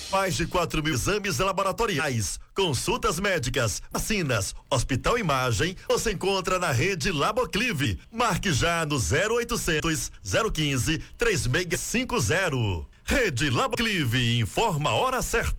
Mais de 4.000 exames laboratoriais, consultas médicas, vacinas, Hospital Imagem, você encontra na rede Laboclive. Marque já no 0800 015 3650. Rede Laboclive, informa a hora certa.